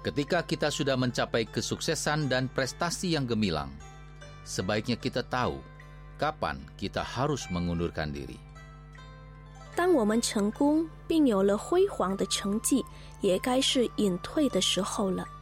Ketika kita sudah mencapai kesuksesan dan prestasi yang gemilang, sebaiknya kita tahu kapan kita harus mengundurkan diri. 当我们成功并有了辉煌的成绩，也该是隐退的时候了。